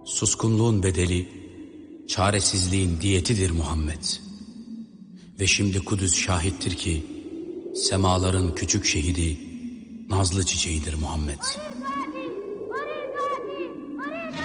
Suskunluğun bedeli, çaresizliğin diyetidir Muhammed. Ve şimdi Kudüs şahittir ki, semaların küçük şehidi, nazlı çiçeğidir Muhammed.